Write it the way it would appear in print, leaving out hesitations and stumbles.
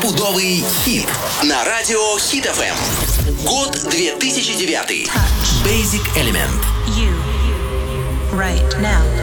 Стопудовый хит на радио Хит FM. Год 2009. Basic Element. You right now.